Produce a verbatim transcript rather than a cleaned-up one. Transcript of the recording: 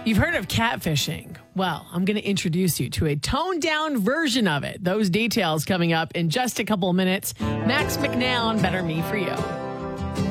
You've heard of catfishing. Well, I'm going to introduce you to a toned down version of it. Those details coming up in just a couple of minutes. Max McNown, Better Me For You.